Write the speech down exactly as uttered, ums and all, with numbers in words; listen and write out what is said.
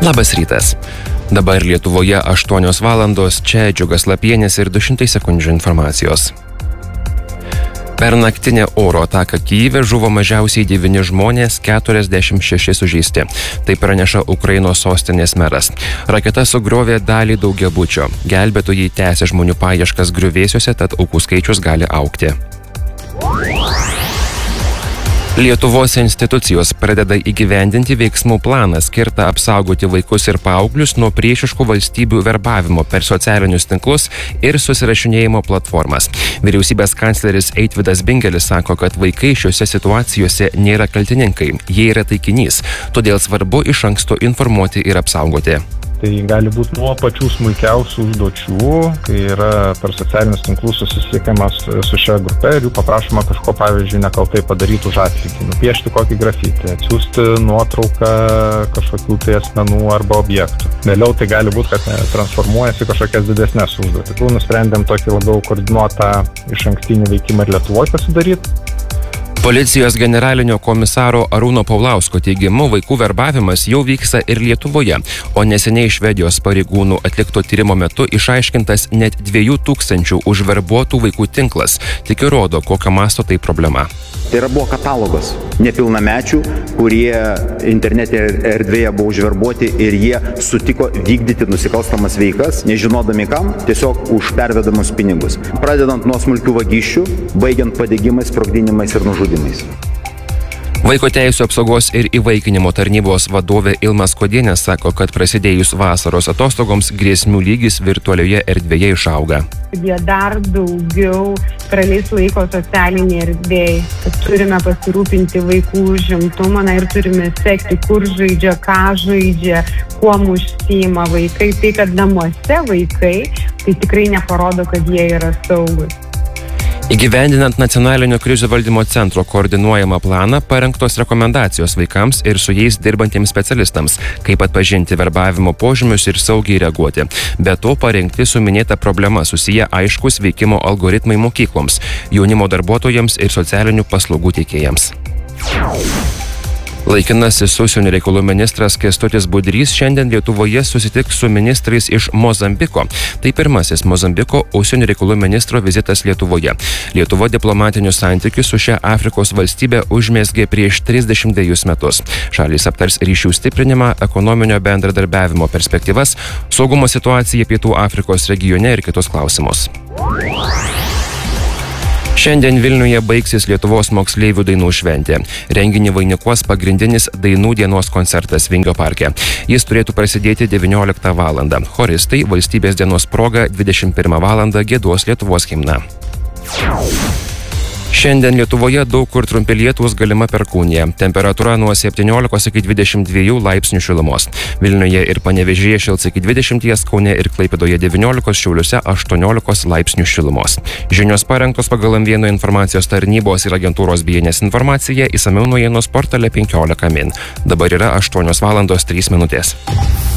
Labas rytas. Dabar Lietuvoje aštuonios valandos, čia Džiugas Lapienis ir du šimtai sekundžių informacijos. Per naktinę oro ataką Kyjive žuvo mažiausiai devyni žmonės, keturiasdešimt šeši sužeisti. Tai praneša Ukrainos sostinės meras. Raketa sugriovė dalį daugiabučio. Gelbėtojai tęsia žmonių paieškas griuvėsiuose, tad aukų skaičius gali augti. Lietuvos institucijos pradeda įgyvendinti veiksmų planą skirtą apsaugoti vaikus ir paauglius nuo priešiškų valstybių verbavimo per socialinius tinklus ir susirašinėjimo platformas. Vyriausybės kancleris Eitvydas Bingelis sako, kad vaikai šiuose situacijose nėra kaltininkai, jie yra taikinys, todėl svarbu iš anksto informuoti ir apsaugoti. Tai gali būti nuo pačių smulkiausių užduočių, kai yra per socialinius tinklus susisiekiamas su šia grupe ir jų paprašoma kažko, pavyzdžiui, nekaltai padaryti už atlygį, nupiešti kokį grafitį, atsiųsti nuotrauką kažkokių tai asmenų arba objektų. Vėliau tai gali būti, kad transformuojasi kažkokias didesnės užduotis. Tu nusprendėm tokį labiau koordinuotą išankstinį veikimą ir Lietuvoje pasidaryti. Policijos generalinio komisaro Arūno Paulausko teigimu, vaikų verbavimas jau vyksta ir Lietuvoje, o neseniai Švedijos pareigūnų atlikto tyrimo metu išaiškintas net dviejų tūkstančių užverbuotų vaikų tinklas. Tik įrodo, kokio masto tai problema. Tai yra buvo katalogas nepilnamečių, kurie internetinėje erdvėje buvo užverbuoti ir jie sutiko vykdyti nusikalstamas veikas, nežinodami kam, tiesiog už pervedamus pinigus. Pradedant nuo smulkių vagysčių, baigiant padegimais, sprogdinimais ir nužudimais. Vaiko teisių apsaugos ir įvaikinimo tarnybos vadovė Ilma Skuodienė sako, kad prasidėjus vasaros atostogoms grėsmių lygis virtualioje erdvėje išauga. Jie dar daugiau praleis laiko socialinėje erdvėje. Turime pasirūpinti vaikų užimtumą ir turime sekti, kur žaidžia, ką žaidžia, kuo užsiima vaikai. Tai, kad namuose vaikai, tai tikrai neparodo, kad jie yra saugus. Įgyvendinant Nacionalinio krizių valdymo centro koordinuojamą planą, parengtos rekomendacijos vaikams ir su jais dirbantiems specialistams, kaip atpažinti verbavimo požymius ir saugiai reaguoti. Be to parengti su minėta problema susiję aiškus veikimo algoritmai mokykloms, jaunimo darbuotojams ir socialinių paslaugų teikėjams. Laikinasis užsienio reikalų ministras Kęstutis Budrys šiandien Lietuvoje susitiks su ministrais iš Mozambiko. Tai pirmasis Mozambiko užsienio reikalų ministro vizitas Lietuvoje. Lietuva diplomatinius santykius su šia Afrikos valstybe užmezgė prieš trisdešimt dvejus metus. Šalys aptars ryšių stiprinimą, ekonominio bendradarbiavimo perspektyvas, saugumo situaciją Pietų Afrikos regione ir kitus klausimus. Šiandien Vilniuje baigsis Lietuvos moksleivių dainų šventė. Renginį vainikuos pagrindinis dainų dienos koncertas Vingio parke. Jis turėtų prasidėti devynioliktą valandą. Choristai valstybės dienos proga dvidešimt pirmą valandą giedos Lietuvos himną. Šiandien Lietuvoje daug kur trumpi lietūs, galima perkūnija. Temperatūra nuo septyniolikos iki dvidešimt dviejų laipsnių šilumos. Vilniuje ir Panevėžyje šils iki dvidešimties, Kaune ir Klaipėdoje devyniolikos, Šiauliuose aštuoniolikos laipsnių šilumos. Žinios parengtos pagal M vienas informacijos tarnybos ir agentūros B N S informaciją, išsamiau naujienos portale penkiolika min. Dabar yra aštuonios valandos trys minutės.